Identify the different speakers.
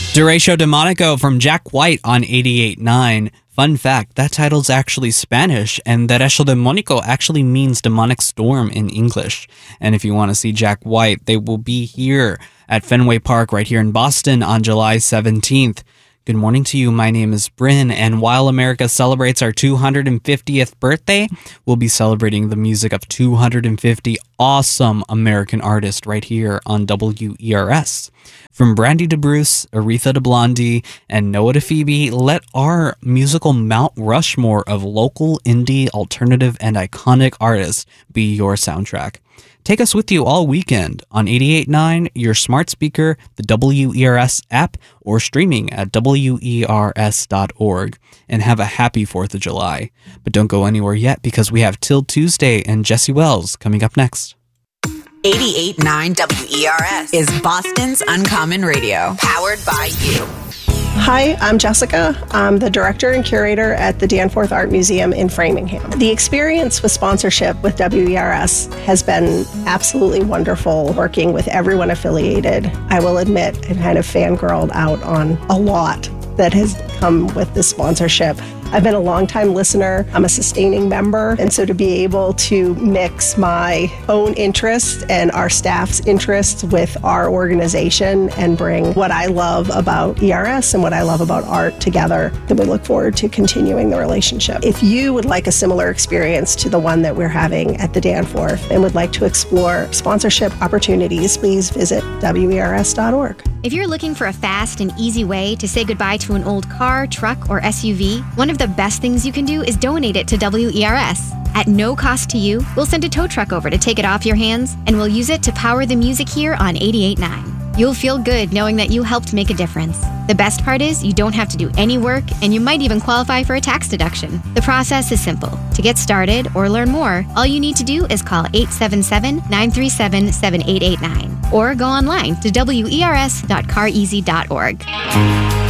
Speaker 1: Derecho Demonico from Jack White on 88.9. Fun fact, that title's actually Spanish, and Derecho Demonico actually means demonic storm in English. And if you want to see Jack White, they will be here at Fenway Park right here in Boston on July 17th. Good morning to you. My name is Bryn, and while America celebrates our 250th birthday, we'll be celebrating the music of 250 awesome American artists right here on WERS. From Brandy to Bruce, Aretha to Blondie, and Noah to Phoebe, let our musical Mount Rushmore of local, indie, alternative, and iconic artists be your soundtrack. Take us with you all weekend on 88.9, your smart speaker, the WERS app, or streaming at WERS.org. And have a happy 4th of July. But don't go anywhere yet because we have Till Tuesday and Jesse Wells coming up next.
Speaker 2: 88.9 WERS is Boston's Uncommon Radio, powered by you.
Speaker 3: Hi, I'm Jessica. I'm the director and curator at the Danforth Art Museum in Framingham. The experience with sponsorship with WERS has been absolutely wonderful, working with everyone affiliated. I will admit, I kind of fangirled out on a lot that has come with this sponsorship. I've been a longtime listener. I'm a sustaining member. And so to be able to mix my own interests and our staff's interests with our organization and bring what I love about ERS and what I love about art together, then we look forward to continuing the relationship. If you would like a similar experience to the one that we're having at the Danforth and would like to explore sponsorship opportunities, please visit WERS.org.
Speaker 4: If you're looking for a fast and easy way to say goodbye to an old car, truck, or SUV, one of the best things you can do is donate it to WERS. At no cost to you, we'll send a tow truck over to take it off your hands, and we'll use it to power the music here on 88.9. You'll feel good knowing that you helped make a difference. The best part is you don't have to do any work, and you might even qualify for a tax deduction. The process is simple. To get started or learn more, all you need to do is call 877-937-7889 or go online to wers.careasy.org.